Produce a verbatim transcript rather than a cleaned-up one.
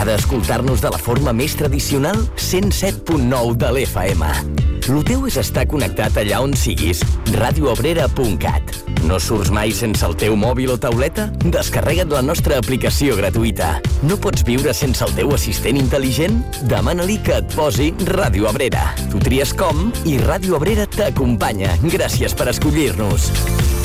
T'agrada escoltar-nos de la forma més tradicional? cent set punt nou de l'F M. Lo teu és estar connectat allà on siguis. radio obrera punt cat. No surts mai sense el teu mòbil o tauleta? Descarrega't la nostra aplicació gratuïta. No pots viure sense el teu assistent intel·ligent? Demana-li que et posi Ràdio Abrera. Tu tries com i Ràdio Abrera t'acompanya. Gràcies per escollir-nos.